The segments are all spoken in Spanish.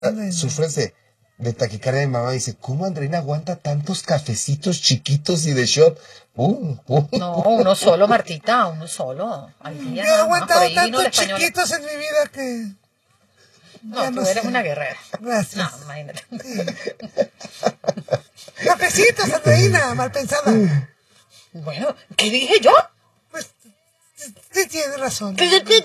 sufres de taquicardia. Mi mamá dice, ¿cómo Andreina aguanta tantos cafecitos chiquitos y de shot? No, uno solo, Martita, uno solo. Yo he aguantado tantos chiquitos en mi vida que... No, tú eres una guerrera. Gracias. No, imagínate. Cafecitos, Andreina, mal pensada. Bueno, ¿qué dije yo? Pues, sí tienes razón. No dijiste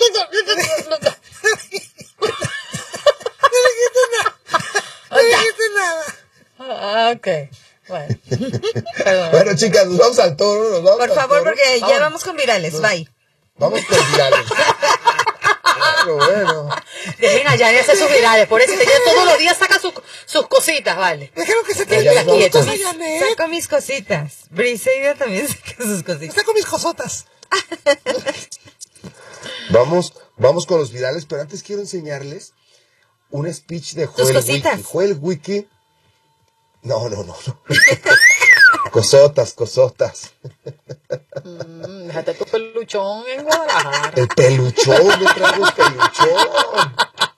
nada. Ah, ok. Bueno. Perdón. Bueno, chicas, nos vamos al toro. Nos vamos Por favor, porque ya vamos con virales. Bye. Vamos con virales. Bueno. Dejen allá de hacer sus virales. Por eso ella todos los días saca sus cositas, ¿vale? Déjalo que se te Ya, quietos, quietos. Janet. Saco mis cositas. Briseida también saca sus cositas. Saco mis cosotas. Vamos con los virales, pero antes quiero enseñarles un speech de Joel Wiki. Joel Wiki. No. Cosotas. Déjate tu peluchón en Guadalajara. El peluchón, yo traigo el peluchón.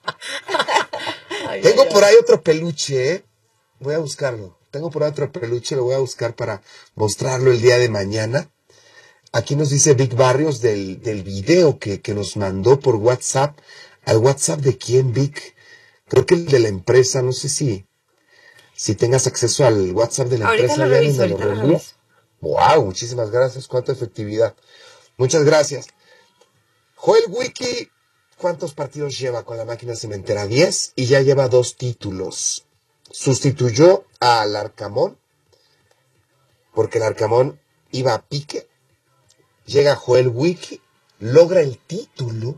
Tengo por ahí otro peluche, ¿eh? Voy a buscarlo. Tengo por ahí otro peluche, lo voy a buscar para mostrarlo el día de mañana. Aquí nos dice Vic Barrios del video que nos mandó por WhatsApp. ¿Al WhatsApp de quién, Vic? Creo que el de la empresa, no sé si tengas acceso al WhatsApp de la empresa. Ahorita lo reviso. Wow, muchísimas gracias, cuánta efectividad. Muchas gracias. Joel Wiki, ¿cuántos partidos lleva con la máquina cementera? 10 y ya lleva 2 títulos. Sustituyó al Arcamón, porque el Arcamón iba a pique. Llega Joel Wiki, logra el título,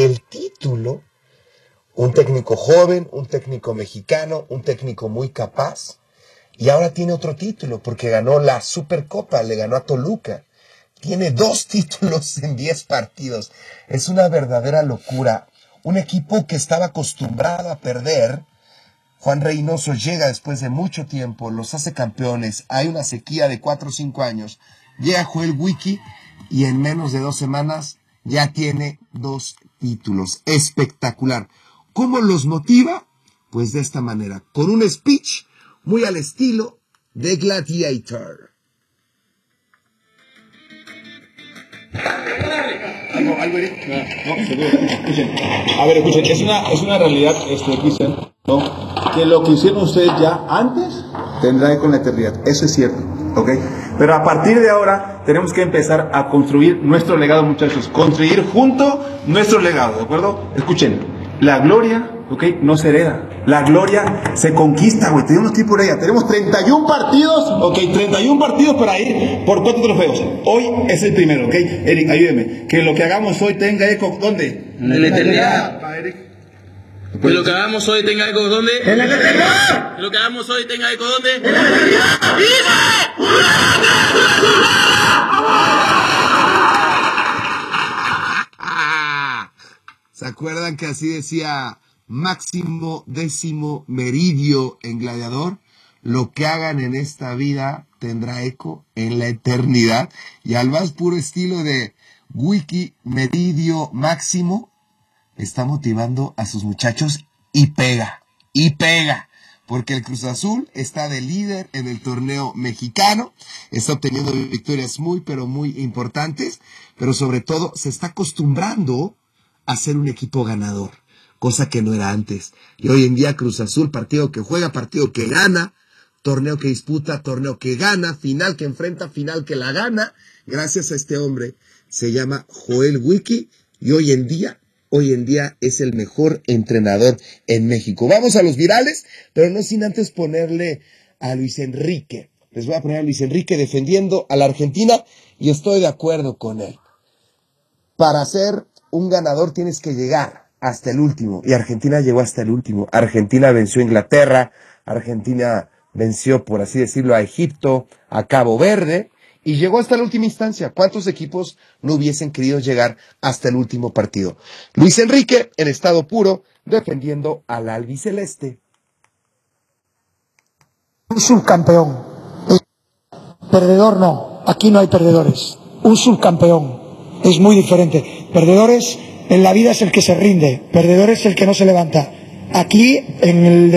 un técnico joven, un técnico mexicano, un técnico muy capaz, y ahora tiene otro título, porque ganó la Supercopa, le ganó a Toluca. Tiene 2 títulos en 10 partidos. Es una verdadera locura. Un equipo que estaba acostumbrado a perder. Juan Reynoso llega después de mucho tiempo, los hace campeones. Hay una sequía de 4 o 5 años. Llega Joel Wiki y en menos de 2 semanas ya tiene 2 títulos. Espectacular. ¿Cómo los motiva? Pues de esta manera, con un speech muy al estilo de Gladiator. ¿Algo, Eric? No, seguro. Escuchen. A ver, escuchen, es una realidad, Cristian, ¿no? Que lo que hicieron ustedes ya antes tendrá eco en la eternidad. Eso es cierto, ¿ok? Pero a partir de ahora tenemos que empezar a construir nuestro legado, muchachos. Construir junto nuestro legado, ¿de acuerdo? Escuchen, la gloria, ¿ok? No se hereda. La gloria se conquista, güey. Tenemos que ir por ella. Tenemos 31 partidos, ¿ok? 31 partidos para ir por 4 trofeos. Hoy es el primero, ¿ok? Eric, ayúdeme. Que lo que hagamos hoy tenga eco, ¿dónde? En la eternidad. Va, Eric. Que lo que hagamos hoy tenga eco, ¿dónde? En la eternidad. Que lo que hagamos hoy tenga eco, ¿dónde? En la eternidad. ¿Se acuerdan que así decía Máximo Décimo Meridio en Gladiador? Lo que hagan en esta vida tendrá eco en la eternidad. Y al más puro estilo de Wiki Meridio Máximo, está motivando a sus muchachos y pega, porque el Cruz Azul está de líder en el torneo mexicano, está obteniendo victorias muy, pero muy importantes, pero sobre todo se está acostumbrando a ser un equipo ganador, cosa que no era antes. Y hoy en día Cruz Azul, partido que juega, partido que gana, torneo que disputa, torneo que gana, final que enfrenta, final que la gana, gracias a este hombre. Se llama Joel Wiki y hoy en día es el mejor entrenador en México. Vamos a los virales, pero no sin antes ponerle a Luis Enrique. Les voy a poner a Luis Enrique defendiendo a la Argentina y estoy de acuerdo con él. Para ser un ganador tienes que llegar hasta el último, y Argentina llegó hasta el último. Argentina venció a Inglaterra, Argentina venció, por así decirlo, a Egipto, a Cabo Verde, y llegó hasta la última instancia. ¿Cuántos equipos no hubiesen querido llegar hasta el último partido? Luis Enrique, en estado puro, defendiendo al albiceleste. Un subcampeón. Perdedor no, aquí no hay perdedores. Un subcampeón es muy diferente. Perdedores en la vida es el que se rinde, perdedor es el que no se levanta. aquí en el